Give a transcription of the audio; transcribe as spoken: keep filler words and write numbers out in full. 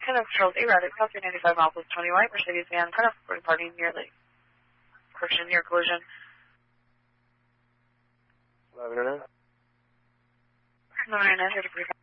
ten of Charles A. Raddick, South three ninety-five miles plus twenty white, Mercedes van, cut off reporting party near the correction, near collision. eleven oh nine. eleven oh nine, here to